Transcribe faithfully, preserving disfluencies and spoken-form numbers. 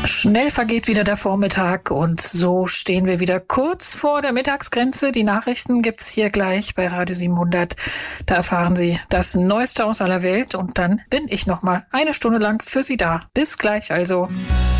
Schnell vergeht wieder der Vormittag und so stehen wir wieder kurz vor der Mittagsgrenze. Die Nachrichten gibt's hier gleich bei Radio siebenhundert. Da erfahren Sie das Neueste aus aller Welt und dann bin ich noch mal eine Stunde lang für Sie da. Bis gleich also.